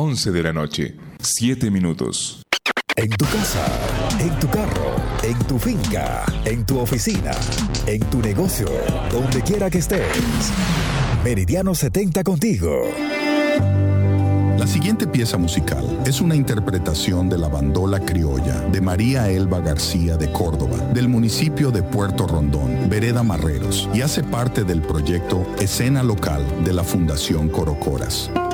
11 de la noche, 7 minutos. En tu casa, en tu carro, en tu finca, en tu oficina, en tu negocio, donde quiera que estés. Meridiano 70 contigo. La siguiente pieza musical es una interpretación de la bandola criolla de María Elba García de Córdoba, del municipio de Puerto Rondón, Vereda Marreros, y hace parte del proyecto Escena Local de la Fundación Corocoras.